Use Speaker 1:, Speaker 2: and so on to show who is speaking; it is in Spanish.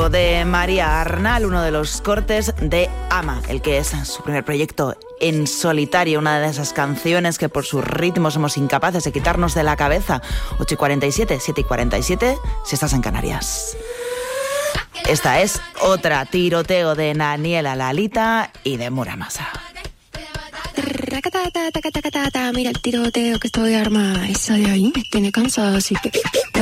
Speaker 1: Tiroteo de María Arnal, uno de los cortes de Ama, el que es su primer proyecto en solitario, una de esas canciones que por sus ritmos somos incapaces de quitarnos de la cabeza. 8:47, 7:47, si estás en Canarias. Esta es otra, Tiroteo de Daniela Lalita y de Muramasa.
Speaker 2: Mira el tiroteo que estoy armada, esa de ahí me tiene cansada, así que